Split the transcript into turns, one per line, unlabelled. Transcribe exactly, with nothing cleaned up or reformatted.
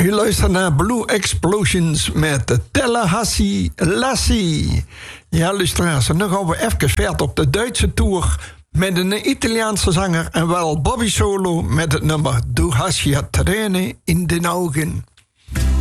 U luistert naar Blue Explosions met de Tallahassee Lassie. Ja, luisteraars, en dan gaan we even verder op de Duitse tour met een Italiaanse zanger en wel Bobby Solo met het nummer Du hast ja Tränen in den Augen.